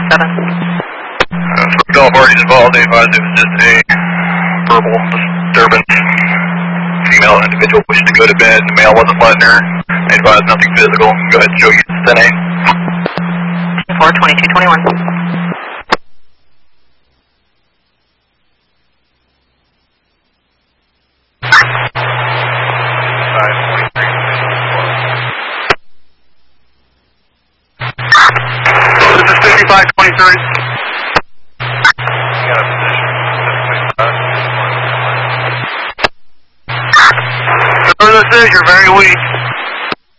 For all parties involved, they advised it was just a verbal disturbance. Female individual wishing to go to bed. The male wasn't letting her. They advised nothing physical. Go ahead and show you the 10-8. 42221. This is 5523. You're very weak.